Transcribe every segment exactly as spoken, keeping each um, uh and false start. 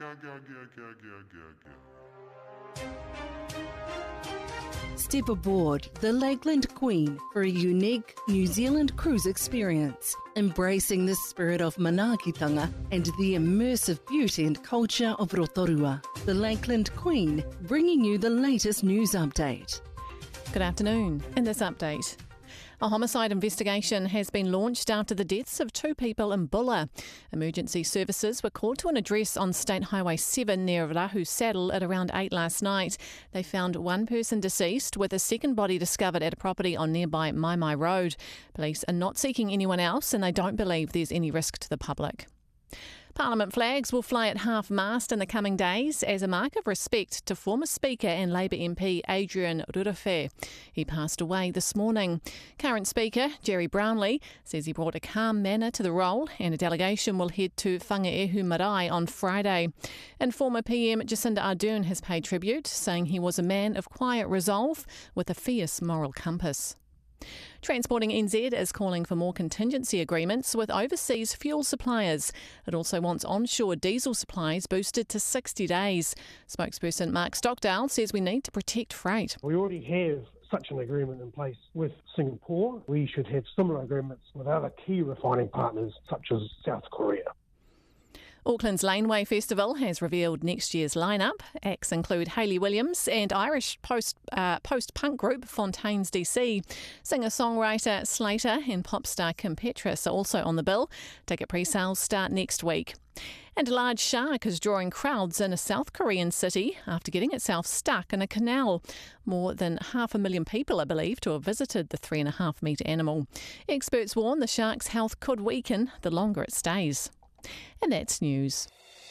Step aboard the Lakeland Queen for a unique New Zealand cruise experience, embracing the spirit of manaakitanga and the immersive beauty and culture of Rotorua. The Lakeland Queen, bringing you the latest news update. Good afternoon. In this update, a homicide investigation has been launched after the deaths of two people in Bulla. Emergency services were called to an address on State Highway seven near Rahu Saddle at around eight last night. They found one person deceased with a second body discovered at a property on nearby Maimai Road. Police are not seeking anyone else and they don't believe there's any risk to the public. Parliament flags will fly at half-mast in the coming days as a mark of respect to former Speaker and Labour M P Adrian Rurewhe. He passed away this morning. Current Speaker Jerry Brownlee says he brought a calm manner to the role and a delegation will head to Whangaehu Marae on Friday. And former P M Jacinda Ardern has paid tribute, saying he was a man of quiet resolve with a fierce moral compass. Transporting N Z is calling for more contingency agreements with overseas fuel suppliers. It also wants onshore diesel supplies boosted to sixty days. Spokesperson Mark Stockdale says we need to protect freight. We already have such an agreement in place with Singapore. We should have similar agreements with other key refining partners such as South Korea. Auckland's Laneway Festival has revealed next year's lineup. Acts include Hayley Williams and Irish post, uh, post-punk group Fontaines D C. Singer-songwriter Slater and pop star Kim Petras are also on the bill. Ticket pre-sales start next week. And a large shark is drawing crowds in a South Korean city after getting itself stuck in a canal. More than half a million people are believed to have visited the three and a half metre animal. Experts warn the shark's health could weaken the longer it stays. And that's news.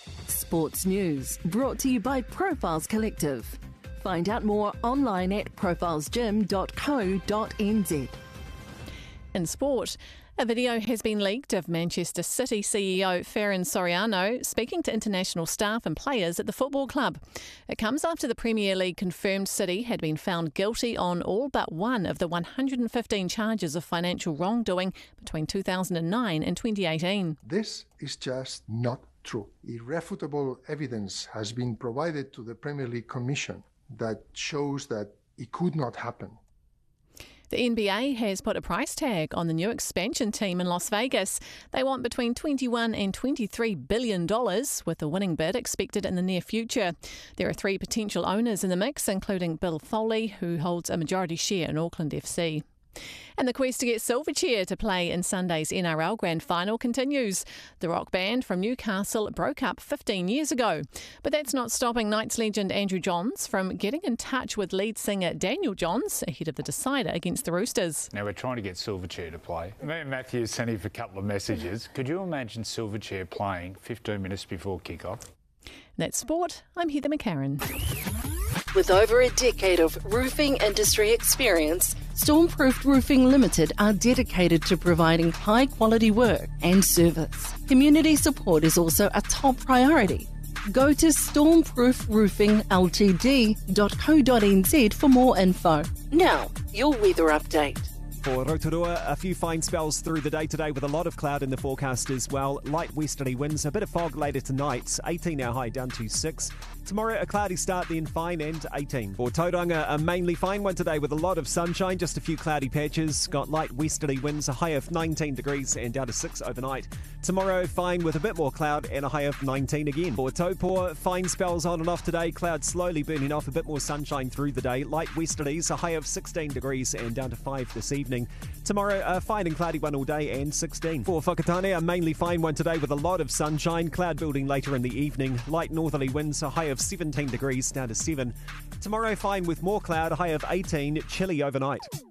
Sports news brought to you by Profiles Collective. Find out more online at profiles gym dot co dot n z. In sport, a video has been leaked of Manchester City C E O Ferran Soriano speaking to international staff and players at the football club. It comes after the Premier League confirmed City had been found guilty on all but one of the one hundred fifteen charges of financial wrongdoing between two thousand nine and twenty eighteen. This is just not true. Irrefutable evidence has been provided to the Premier League Commission that shows that it could not happen. The N B A has put a price tag on the new expansion team in Las Vegas. They want between twenty-one and twenty-three billion dollars, with the winning bid expected in the near future. There are three potential owners in the mix, including Bill Foley, who holds a majority share in Auckland F C. And the quest to get Silverchair to play in Sunday's N R L Grand Final continues. The rock band from Newcastle broke up fifteen years ago. But that's not stopping Knights legend Andrew Johns from getting in touch with lead singer Daniel Johns ahead of the decider against the Roosters. Now we're trying to get Silverchair to play. Matthew sent him a couple of messages. Could you imagine Silverchair playing fifteen minutes before kick-off? That's sport. I'm Heather McCarran. With over a decade of roofing industry experience, Stormproof Roofing Limited are dedicated to providing high-quality work and service. Community support is also a top priority. Go to stormproof roofing l t d dot co dot n z for more info. Now, your weather update. For Rotorua, a few fine spells through the day today with a lot of cloud in the forecast as well. Light westerly winds, a bit of fog later tonight. eighteen our high down to six. Tomorrow, a cloudy start, then fine and eighteen. For Tauranga, a mainly fine one today with a lot of sunshine, just a few cloudy patches. Got light westerly winds, a high of nineteen degrees and down to six overnight. Tomorrow, fine with a bit more cloud and a high of nineteen again. For Taupo, fine spells on and off today. Clouds slowly burning off, a bit more sunshine through the day. Light westerlies, a high of sixteen degrees and down to five this evening. Tomorrow, a fine and cloudy one all day and sixteen. For Whakatane, a mainly fine one today with a lot of sunshine. Cloud building later in the evening. Light northerly winds, a high of seventeen degrees down to seven. Tomorrow, fine with more cloud, a high of eighteen. Chilly overnight.